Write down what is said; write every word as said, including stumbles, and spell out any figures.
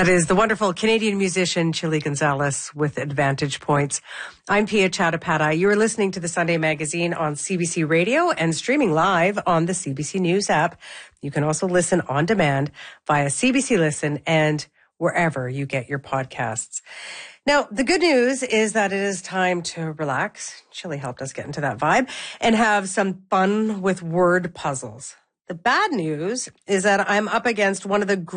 That is the wonderful Canadian musician Chili Gonzalez with Advantage Points. I'm Pia Chattopadhyay. You are listening to the Sunday Magazine on C B C Radio and streaming live on the C B C News app. You can also listen on demand via C B C Listen and wherever you get your podcasts. Now, the good news is that it is time to relax. Chili helped us get into that vibe and have some fun with word puzzles. The bad news is that I'm up against one of the